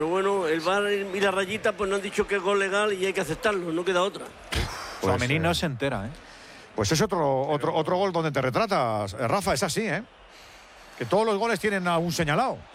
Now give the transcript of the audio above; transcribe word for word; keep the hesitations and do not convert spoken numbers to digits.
Pero bueno, el V A R y la rayita pues nos han dicho que es gol legal y hay que aceptarlo, no queda otra. Pues, Tchouaméni eh, no se entera, ¿eh? Pues es otro, otro, otro gol donde te retratas, eh, Rafa, es así, ¿eh? Que todos los goles tienen a un señalado.